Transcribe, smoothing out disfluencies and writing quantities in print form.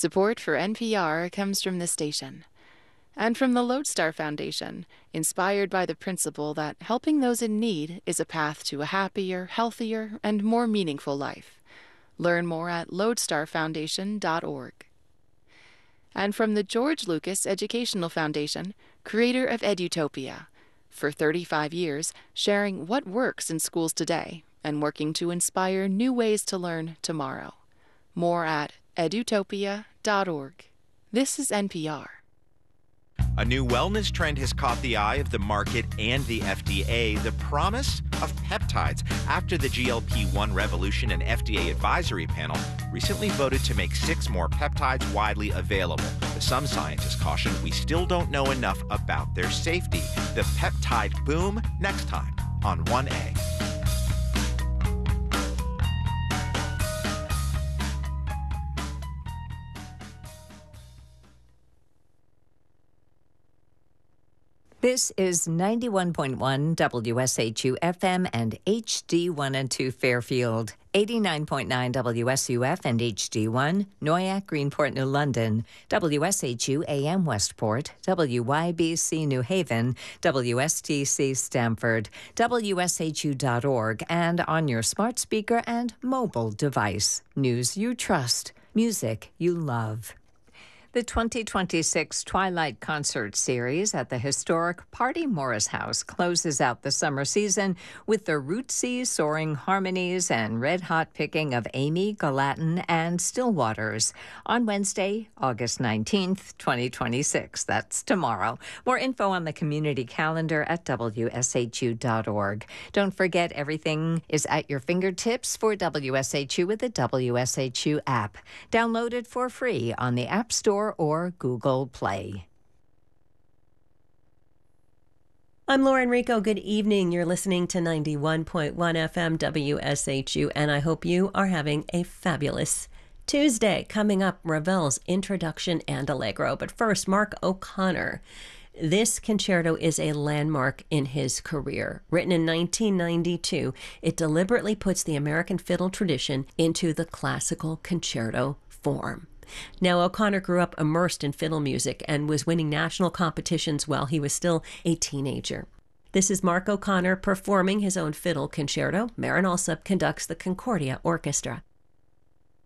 Support for NPR comes from this station and from the Lodestar Foundation, inspired by the principle that helping those in need is a path to a happier, healthier, and more meaningful life. Learn more at lodestarfoundation.org. And from the George Lucas Educational Foundation, creator of Edutopia, for 35 years sharing what works in schools today and working to inspire new ways to learn tomorrow. More at edutopia.org. This is NPR. A new wellness trend has caught the eye of the market and the FDA, the promise of peptides, after the GLP-1 revolution. An FDA advisory panel recently voted to make 6 more peptides widely available. But some scientists caution we still don't know enough about their safety. The peptide boom, next time on 1A. This is 91.1 WSHU FM and HD1 and 2 Fairfield, 89.9 WSUF and HD1, Noyak, Greenport, New London, WSHU AM Westport, WYBC New Haven, WSTC Stamford, WSHU.org, and on your smart speaker and mobile device. News you trust, music you love. The 2026 Twilight Concert Series at the historic Party Morris House closes out the summer season with the rootsy soaring harmonies and red-hot picking of Amy, Gallatin, and Stillwaters on Wednesday, August 19th, 2026. That's tomorrow. More info on the community calendar at WSHU.org. Don't forget, everything is at your fingertips for WSHU with the WSHU app. Download it for free on the App Store or Google Play. I'm Lauren Rico. Good evening. You're listening to 91.1 FM WSHU, and I hope you are having a fabulous Tuesday. Coming up, Ravel's Introduction and Allegro. But first, Mark O'Connor. This concerto is a landmark in his career. Written in 1992, it deliberately puts the American fiddle tradition into the classical concerto form. Now, O'Connor grew up immersed in fiddle music and was winning national competitions while he was still a teenager. This is Mark O'Connor performing his own fiddle concerto. Marin Alsop conducts the Concordia Orchestra.